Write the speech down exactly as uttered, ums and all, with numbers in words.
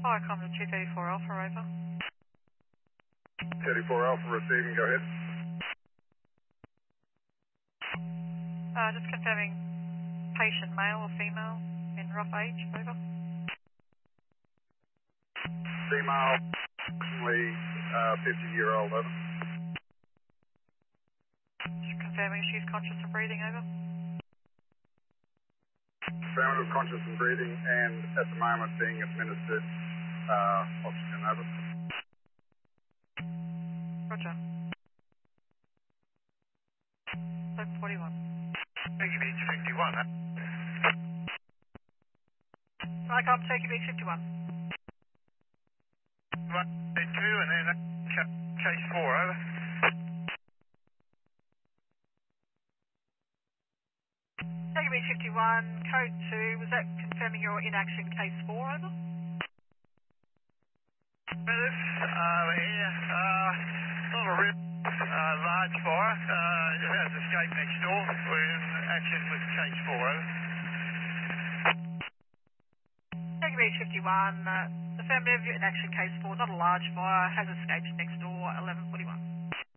Firecom to two thirty-four Alpha, over. thirty-four Alpha receiving, go ahead. Uh, just confirming patient male or female in rough age, over. Female, approximately uh, fifty year old, over. Just confirming she's conscious and breathing, over. Affirmative, conscious and breathing, and at the moment being administered uh, oxygen, over. Roger. eleven forty-one. Thank you, Beach fifty-one, huh? Firecom, Turkey Beach fifty-one. One, two, and then case four, over. Turkey Beach fifty-one, code two, was that confirming your inaction case four, over? Affirmative, uh, yeah, uh, not a real uh, large fire, uh, it has escaped next door, we're in action with case four, over. Turkey Beach fifty-one, uh, affirmative, inaction case four, not a large fire, has escaped next door, eleven forty-one.